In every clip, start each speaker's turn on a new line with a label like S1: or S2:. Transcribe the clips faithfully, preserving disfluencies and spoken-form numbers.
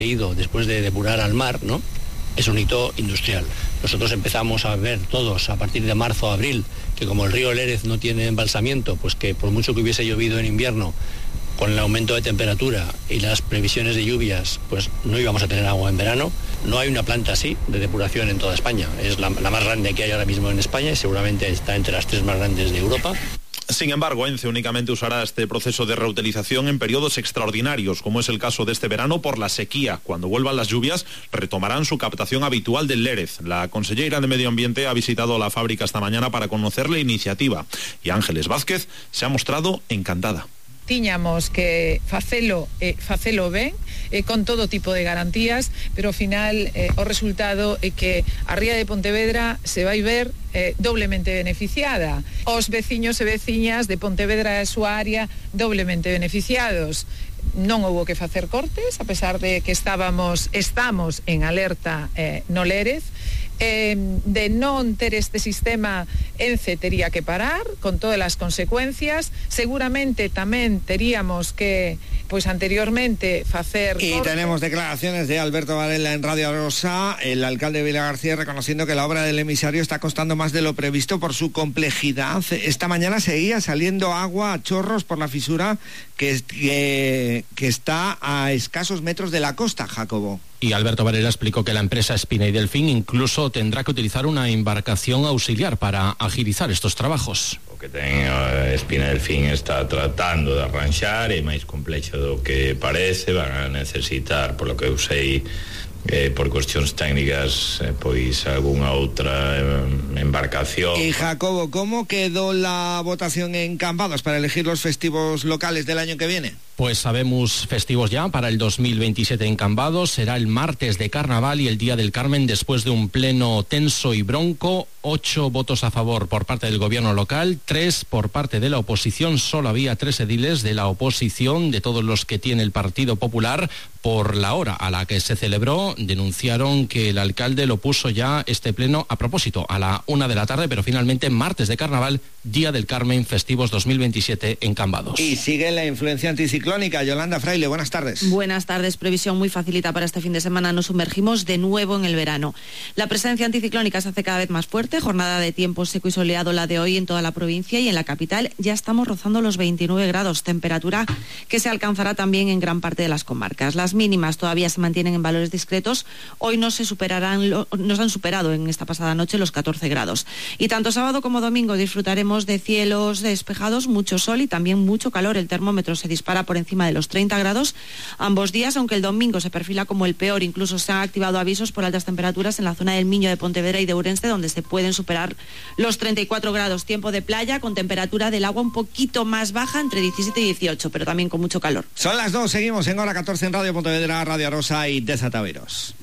S1: ido después de depurar al mar, ¿no? Es un hito industrial. Nosotros empezamos a ver todos a partir de marzo o abril que como el río Lérez no tiene embalsamiento, pues que por mucho que hubiese llovido en invierno, con el aumento de temperatura y las previsiones de lluvias, pues no íbamos a tener agua en verano. No hay una planta así de depuración en toda España. Es la, la más grande que hay ahora mismo en España y seguramente está entre las tres más grandes de Europa.
S2: Sin embargo, ENCE únicamente usará este proceso de reutilización en periodos extraordinarios, como es el caso de este verano por la sequía. Cuando vuelvan las lluvias, retomarán su captación habitual del Lérez. La consellera de Medio Ambiente ha visitado la fábrica esta mañana para conocer la iniciativa y Ángeles Vázquez se ha mostrado encantada.
S3: Tiñamos que facelo, eh, facelo ben, eh, con todo tipo de garantías, pero ao final eh, o resultado é que a ría de Pontevedra se vai ver eh, doblemente beneficiada. Os veciños e veciñas de Pontevedra e a súa área doblemente beneficiados. Non houbo que facer cortes, a pesar de que estábamos, estamos en alerta eh, no Lérez. Eh, de non ter este sistema, ENCE tería que parar con todas as consecuencias. Seguramente tamén teríamos que, pues anteriormente, facer...
S4: Y cortes. Tenemos declaraciones de Alberto Varela en Radio Rosa, el alcalde de Vilagarcía, reconociendo que la obra del emisario está costando más de lo previsto por su complejidad. Esta mañana seguía saliendo agua a chorros por la fisura que, que, que está a escasos metros de la costa, Jacobo.
S5: Y Alberto Varela explicó que la empresa Espina y Delfín incluso tendrá que utilizar una embarcación auxiliar para agilizar estos trabajos.
S6: O que ten Espina y Delfín está tratando de arranxar, é máis complexo do que parece, van a necesitar, por lo que eu sei, Eh, por cuestións técnicas, eh, pois algunha outra eh, embarcación.
S4: Y Jacobo, ¿cómo quedó la votación en Cambados para elegir los festivos locales del año que viene?
S5: Pues sabemos festivos ya para el dos mil veintisiete en Cambados. Será el martes de Carnaval y el Día del Carmen después de un pleno tenso y bronco. Ocho votos a favor por parte del gobierno local, tres por parte de la oposición. Solo había tres ediles de la oposición, de todos los que tiene el Partido Popular. Por la hora a la que se celebró, denunciaron que el alcalde lo puso ya este pleno a propósito, a la una de la tarde, pero finalmente martes de Carnaval, Día del Carmen, festivos dos mil veintisiete en Cambados.
S4: Y sigue la influencia anticiclónica. Yolanda Fraile, buenas tardes.
S7: Buenas tardes, previsión muy facilita para este fin de semana. Nos sumergimos de nuevo en el verano. La presencia anticiclónica se hace cada vez más fuerte, jornada de tiempo seco y soleado la de hoy en toda la provincia y en la capital ya estamos rozando los veintinueve grados, temperatura que se alcanzará también en gran parte de las comarcas. Las mínimas todavía se mantienen en valores discretos, hoy no se superarán, nos han superado en esta pasada noche los catorce grados. Y tanto sábado como domingo disfrutaremos de cielos despejados, mucho sol y también mucho calor. El termómetro se dispara por encima de los treinta grados ambos días, aunque el domingo se perfila como el peor. Incluso se han activado avisos por altas temperaturas en la zona del Miño, de Pontevedra y de Ourense, donde se pueden superar los treinta y cuatro grados. Tiempo de playa con temperatura del agua un poquito más baja, entre diecisiete y dieciocho, pero también con mucho calor.
S4: Son las dos, seguimos en hora catorce en Radio Pontevedra, Radio Rosa y Desataveros.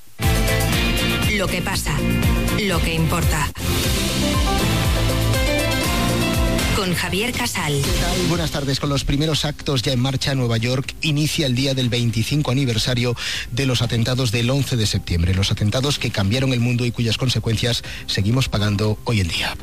S8: Lo que pasa, lo que importa. Con Javier Casal.
S9: ¿Qué tal? Buenas tardes. Con los primeros actos ya en marcha, Nueva York inicia el día del veinticinco aniversario de los atentados del once de septiembre. Los atentados que cambiaron el mundo y cuyas consecuencias seguimos pagando hoy en día.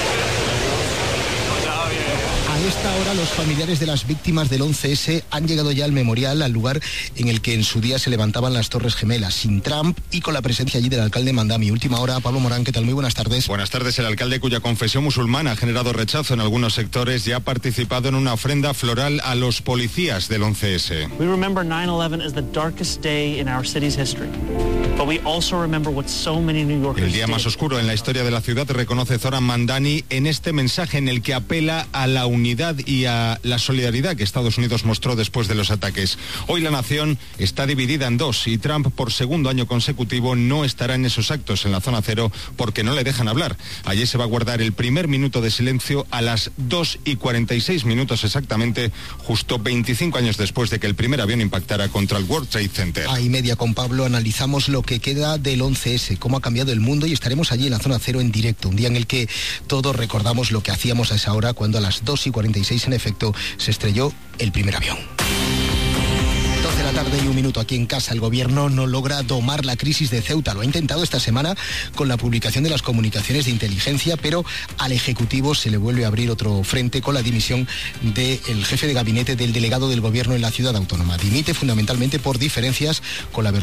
S9: A esta hora los familiares de las víctimas del once ese han llegado ya al memorial, al lugar en el que en su día se levantaban las Torres Gemelas, sin Trump y con la presencia allí del alcalde Mandami. Última hora, Pablo Morán, ¿qué tal? Muy buenas tardes.
S10: Buenas tardes. El alcalde, cuya confesión musulmana ha generado rechazo en algunos sectores, ya ha participado en una ofrenda floral a los policías del once ese.
S11: We remember nine eleven as the darkest day in our city's history. But we also remember what so many New Yorkers
S10: El día más oscuro en la historia de la ciudad, reconoce Zoran Mandani en este mensaje en el que apela a la unidad y a la solidaridad que Estados Unidos mostró después de los ataques. Hoy la nación está dividida en dos y Trump, por segundo año consecutivo, no estará en esos actos en la zona cero porque no le dejan hablar. Allí se va a guardar el primer minuto de silencio a las dos y cuarenta y seis minutos exactamente, justo veinticinco años después de que el primer avión impactara contra el World Trade Center.
S9: A y media con Pablo analizamos lo que queda del once ese, cómo ha cambiado el mundo, y estaremos allí en la zona cero en directo, un día en el que todos recordamos lo que hacíamos a esa hora cuando a las dos y cuarenta y seis en efecto se estrelló el primer avión. la tarde y un minuto aquí en casa. El gobierno no logra domar la crisis de Ceuta. Lo ha intentado esta semana con la publicación de las comunicaciones de inteligencia, pero al Ejecutivo se le vuelve a abrir otro frente con la dimisión del jefe de gabinete del delegado del gobierno en la ciudad autónoma. Dimite fundamentalmente por diferencias con la